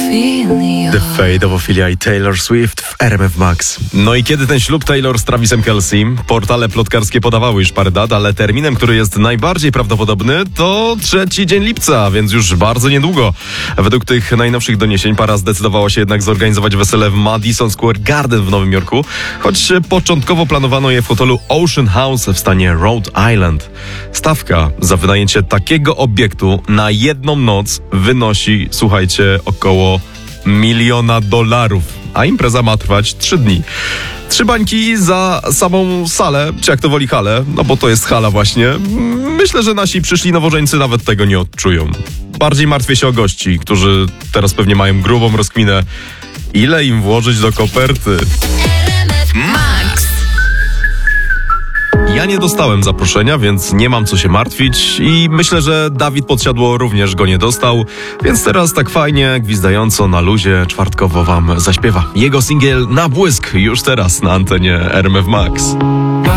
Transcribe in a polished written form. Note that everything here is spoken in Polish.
The Fate of Ophelia i Taylor Swift w RMF Max. No i kiedy ten ślub Taylor z Travisem Kelce'em? Portale plotkarskie podawały już parę dat, ale terminem, który jest najbardziej prawdopodobny, to 3 dzień lipca, więc już bardzo niedługo. Według tych najnowszych doniesień para zdecydowała się jednak zorganizować wesele w Madison Square Garden w Nowym Jorku, choć początkowo planowano je w hotelu Ocean House w stanie Rhode Island. Stawka za wynajęcie takiego obiektu na jedną noc wynosi, słuchajcie, około $1 milion, a impreza ma trwać 3 dni. 3 bańki za samą salę, czy jak to woli halę, no bo to jest hala właśnie. Myślę, że nasi przyszli nowożeńcy nawet tego nie odczują. Bardziej martwię się o gości, którzy teraz pewnie mają grubą rozkminę. Ile im włożyć do koperty? Max. Ja nie dostałem zaproszenia, więc nie mam co się martwić i myślę, że Dawid Podsiadło również go nie dostał, więc teraz tak fajnie, gwizdająco na luzie czwartkowo wam zaśpiewa. Jego singiel Na błysk już teraz na antenie RMF Max.